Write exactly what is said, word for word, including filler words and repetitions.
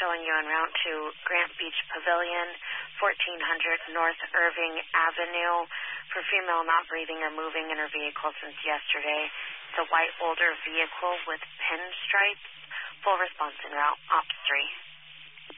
showing you en route to Grant Beach Pavilion, fourteen hundred North Irving Avenue, for female not breathing or moving in her vehicle since yesterday. It's a white older vehicle with pinstripes. Full response en route, Ops three.